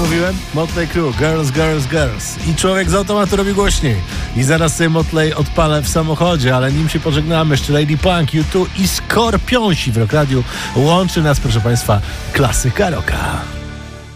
mówiłem? Motley Crue, Girls, Girls, Girls. I człowiek z automatu robi głośniej. I zaraz sobie Motley odpalę w samochodzie, ale nim się pożegnamy, jeszcze Lady Punk, U2 i Skorpionsi w Rock Radiu. Łączy nas, proszę Państwa, klasyka rocka.